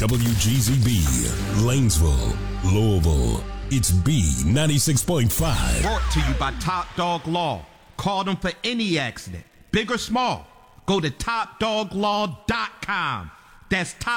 WGZB, Lanesville, Louisville. It's B96.5. Brought to you by Top Dog Law. Call them for any accident, big or small. Go to topdoglaw.com. That's Top